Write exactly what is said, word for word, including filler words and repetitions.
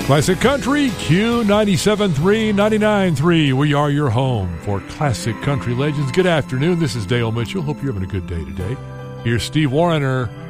Classic Country, Q ninety-seven point three, ninety-nine point three. We are your home for classic country legends. Good afternoon. This is Dale Mitchell. Hope you're having a good day today. Here's Steve Wariner